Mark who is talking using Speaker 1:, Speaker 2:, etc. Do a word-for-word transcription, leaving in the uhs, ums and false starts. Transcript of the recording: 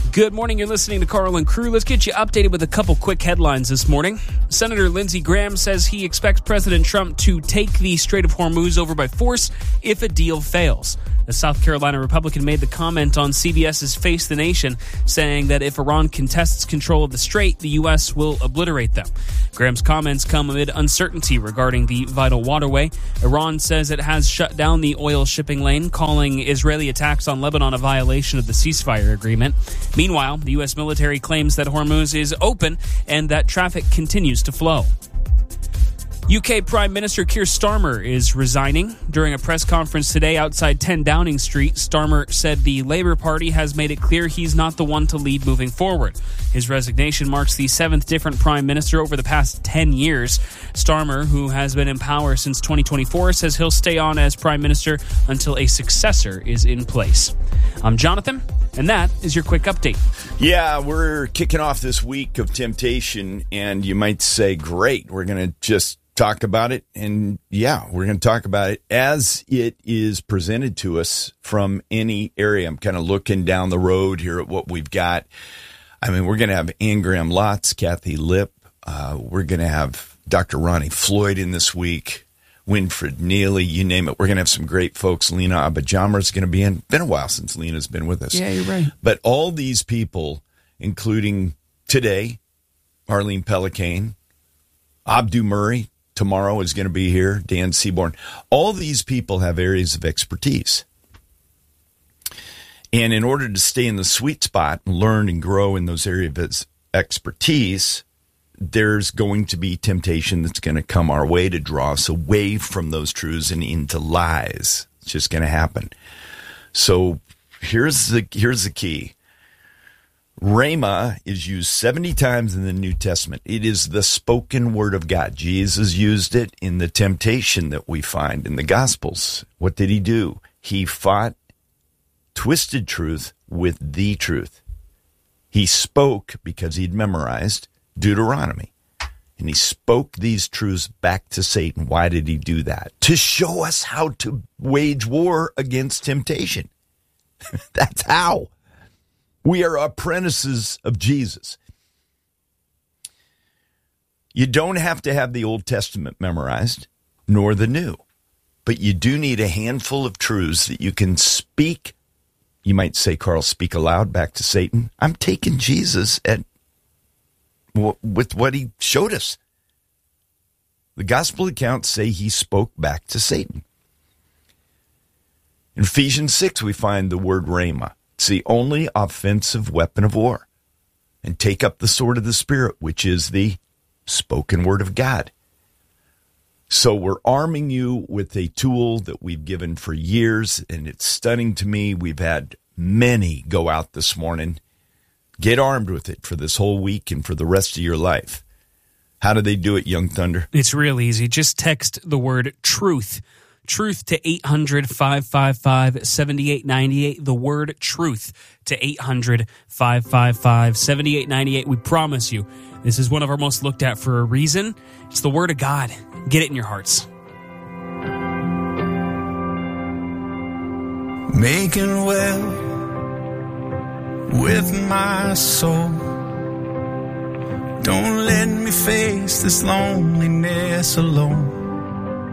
Speaker 1: Good morning. You're listening to Carl and Crew. Let's get you updated with a couple quick headlines this morning. Senator Lindsey Graham says he expects President Trump to take the Strait of Hormuz over by force if a deal fails. The South Carolina Republican made the comment on C B S's Face the Nation, saying that if Iran contests control of the strait, the U S will obliterate them. Graham's comments come amid uncertainty regarding the vital waterway. Iran says it has shut down the oil shipping lane, calling Israeli attacks on Lebanon a violation of the ceasefire agreement. Meanwhile, the U S military claims that Hormuz is open and that traffic continues to flow. U K Prime Minister Keir Starmer is resigning. During a press conference today outside ten Downing Street, Starmer said the Labour Party has made it clear he's not the one to lead moving forward. His resignation marks the seventh different Prime Minister over the past ten years. Starmer, who has been in power since twenty twenty-four, says he'll stay on as Prime Minister until a successor is in place. I'm Jonathan, and that is your quick update.
Speaker 2: Yeah, we're kicking off this week of temptation, and you might say, great, we're going to just talk about it. And yeah, we're going to talk about it as it is presented to us from any area. I'm kind of looking down the road here at what we've got. I mean, we're going to have Ann Graham Lotz, Kathy Lipp. Uh, we're going to have Doctor Ronnie Floyd in this week, Winfred Neely, you name it. We're going to have some great folks. Lena Abajamra is going to be in. Been a while since Lena's been with us.
Speaker 1: Yeah, you're right.
Speaker 2: But all these people, including today, Arlene Pellicane, Abdu Murray, tomorrow is going to be here, Dan Seaborn. All these people have areas of expertise. And in order to stay in the sweet spot and learn and grow in those areas of expertise, there's going to be temptation that's going to come our way to draw us away from those truths and into lies. It's just going to happen. So here's the here's the key. Rhema is used seventy times in the New Testament. It is the spoken word of God. Jesus used it in the temptation that we find in the Gospels. What did he do? He fought twisted truth with the truth. He spoke because he'd memorized Deuteronomy. And he spoke these truths back to Satan. Why did he do that? To show us how to wage war against temptation. That's how. We are apprentices of Jesus. You don't have to have the Old Testament memorized, nor the New. But you do need a handful of truths that you can speak. You might say, Carl, speak aloud back to Satan. I'm taking Jesus at with what he showed us. The gospel accounts say he spoke back to Satan. In Ephesians six, we find the word rhema. It's the only offensive weapon of war. And take up the sword of the Spirit, which is the spoken word of God. So we're arming you with a tool that we've given for years, and it's stunning to me. We've had many go out this morning. Get armed with it for this whole week and for the rest of your life. How do they do it, Young Thunder?
Speaker 1: It's real easy. Just text the word truth. Truth to eight hundred, five five five, seven eight nine eight. The word truth to eight hundred, five five five, seven eight nine eight. We promise you, this is one of our most looked at for a reason. It's the word of God. Get it in your hearts.
Speaker 3: Making well with my soul. Don't let me face this loneliness alone.